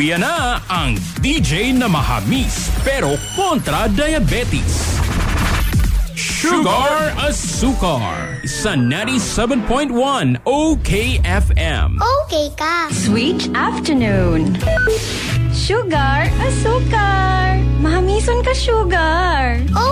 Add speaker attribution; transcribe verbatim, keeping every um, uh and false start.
Speaker 1: Luya na ang D J na mahamis pero kontra diabetes. Sugar Asukar sa ninety-seven point one O K F M.
Speaker 2: Okay ka.
Speaker 3: Sweet afternoon. Sugar Asukar. Mahamison ka, sugar.